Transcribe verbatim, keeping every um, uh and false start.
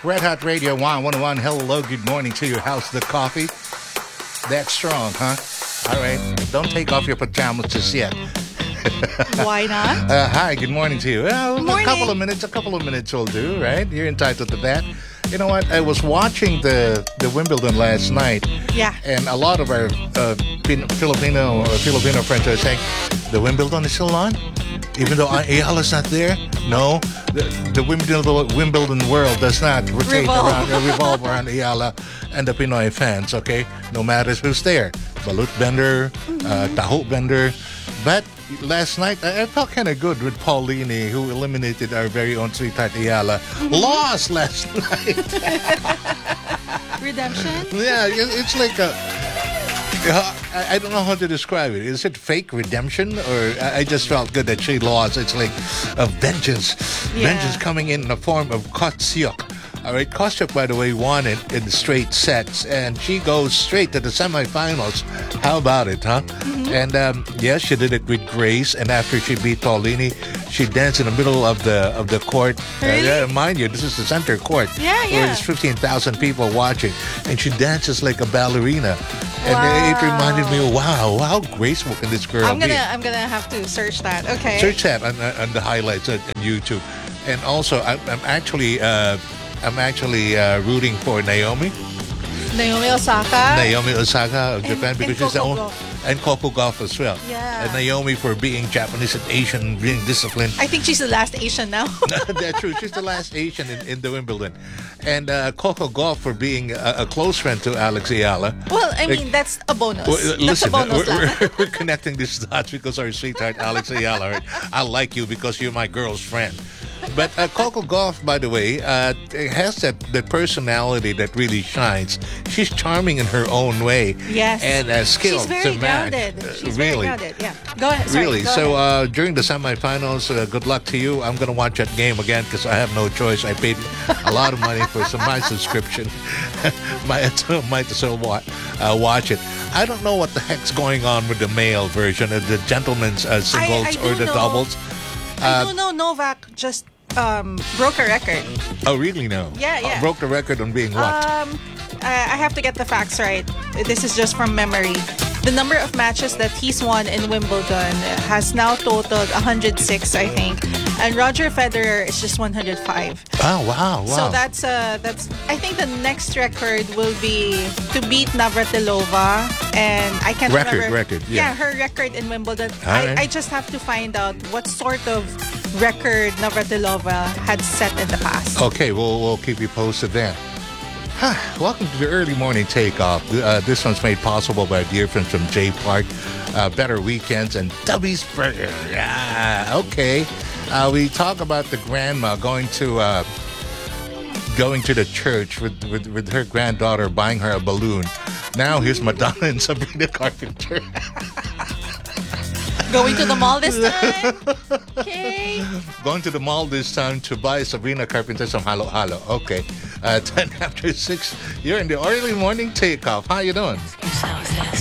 Red Hot Radio one oh one. Hello, good morning to you. How's the coffee? That's strong, huh? All right. Don't take off your pajamas just yet. Why not? Uh, hi, good morning to you. Well, Morning. a couple of minutes, a couple of minutes will do, right? You're entitled to that. You know what? I was watching the, the Wimbledon last night. Yeah. And a lot of our uh, Pin- Filipino uh, Filipino friends are saying, the Wimbledon is still on? Even though Ayala's not there? No. The, the Wimbledon, Wimbledon world does not rotate Revolve. around, uh, revolve around Ayala and the Pinoy fans, okay? No matter who's there. Balut Bender, Mm-hmm. uh, Taho Bender. But last night, I, I felt kind of good with Paulini, who eliminated our very own sweetheart Ayala. Mm-hmm. Lost last night. Redemption? Yeah, it- it's like a... uh, I I don't know how to describe it. Is it fake redemption? Or I I just felt good that she lost. It's like a vengeance. Yeah. Vengeance coming in the form of Kotsyuk. All right, Kotsyuk, by the way, won it in straight sets. And she goes straight to the semifinals. How about it, huh? Mm-hmm. And um, yes, she did it with grace. And after she beat Paulini, she danced in the middle of the of the court. Really? Uh, yeah, mind you, this is the center court. Yeah, Where yeah. there's fifteen thousand people watching. And she dances like a ballerina. And Wow. it reminded me, wow, how graceful can this girl I'm be? gonna I'm gonna have to search that. Okay. Search that on, on the highlights on, on YouTube. And also, I'm, I'm actually, uh, I'm actually uh, rooting for Naomi, Naomi Osaka. Naomi Osaka of And- Japan, because and she's the Coco only, Gauff. and Coco Gauff as well. Yeah. And Naomi for being Japanese and Asian, being disciplined. I think she's the last Asian now. That's true. She's the last Asian in, in the Wimbledon. And uh, Coco Gauff for being a, a close friend to Alex Ayala. Well, I Like- mean, that's a bonus. Well, That's listen, a bonus we're, lang. we're, we're connecting these dots because our sweetheart Alex Ayala, right? I like you because you're my girl's friend. But uh, Coco Gauff, by the way, uh, has that, that personality that really shines. She's charming in her own way. Yes. And uh, skilled She's very to match. grounded. Uh, She's really. very grounded. Yeah. Go ahead. Sorry, Really? go So ahead. uh, during the semifinals, uh, good luck to you. I'm going to watch that game again because I have no choice. I paid a lot of money for some my subscription. might, might as well watch, uh, watch it. I don't know what the heck's going on with the male version of the gentlemen's uh, singles I or do the know. doubles. I uh, don't know. Novak just um, broke a record. Oh, really? No. Yeah, yeah. Uh, broke the record on being what? Um, I I have to get the facts right. This is just from memory. The number of matches that he's won in Wimbledon has now totaled one hundred six, I think, and Roger Federer is just one hundred five. Oh, wow, wow. So that's uh that's I think the next record will be to beat Navratilova, and I can't Record, remember. record, yeah. her record in Wimbledon. All I, right. I just have to find out what sort of record Navratilova had set in the past. Okay, we'll, we'll keep you posted then. Welcome to the early morning takeoff. Uh, this one's made possible by dear friends from J Park, uh, Better Weekends, and Dubby's Burger. Yeah, okay. Uh, we talk about the grandma going to uh, going to the church with, with, with her granddaughter, buying her a balloon. Now here's Madonna and Sabrina Carpenter. Going to the mall this time. Okay. Going to the mall this time to buy Sabrina Carpenter some halo halo. Okay. Uh, ten after six. You're in the early morning takeoff. How you doing?